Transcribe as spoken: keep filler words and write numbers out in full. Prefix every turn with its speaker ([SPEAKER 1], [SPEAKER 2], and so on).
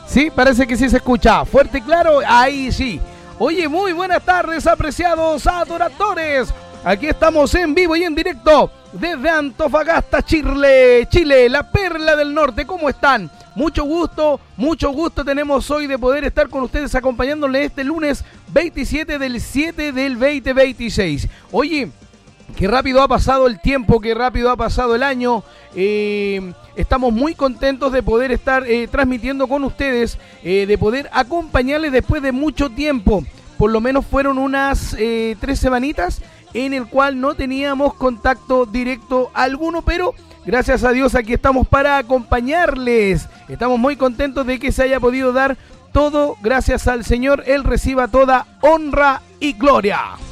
[SPEAKER 1] Sí, parece que sí se escucha. Fuerte y claro, ahí sí. Oye, muy buenas tardes, apreciados adoradores. Aquí estamos en vivo y en directo desde Antofagasta, Chile, Chile, la perla del norte. ¿Cómo están? Mucho gusto, mucho gusto tenemos hoy de poder estar con ustedes acompañándoles este lunes veintisiete del siete del veinte veintiséis. Oye, qué rápido ha pasado el tiempo, qué rápido ha pasado el año. Eh, estamos muy contentos de poder estar eh, transmitiendo con ustedes, eh, de poder acompañarles después de mucho tiempo. Por lo menos fueron unas eh, tres semanitas en el cual no teníamos contacto directo alguno, pero gracias a Dios aquí estamos para acompañarles. Estamos muy contentos de que se haya podido dar todo. Gracias al Señor, Él reciba toda honra y gloria.